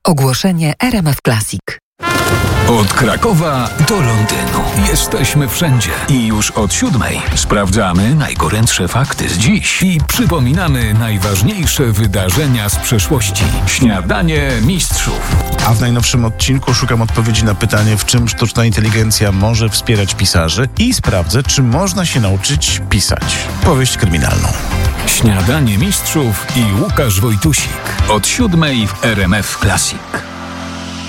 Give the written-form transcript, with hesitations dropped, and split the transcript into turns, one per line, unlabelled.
Ogłoszenie RMF Classic.
Od Krakowa do Londynu. Jesteśmy wszędzie. I już od 7:00 sprawdzamy najgorętsze fakty z dziś i przypominamy najważniejsze wydarzenia z przeszłości. Śniadanie mistrzów.
A w najnowszym odcinku szukam odpowiedzi na pytanie, w czym sztuczna inteligencja może wspierać pisarzy i sprawdzę, czy można się nauczyć pisać. Powieść kryminalną.
Śniadanie mistrzów i Łukasz Wojtusik. Od 7:00 w RMF Classic.